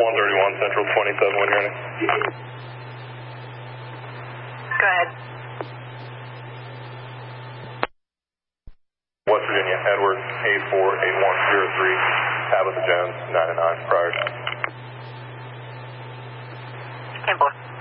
131 Central 27 when you're ready. Go ahead. West Virginia, Edward 848103, Tabitha Jones, 9 and 9, prior. 10-4.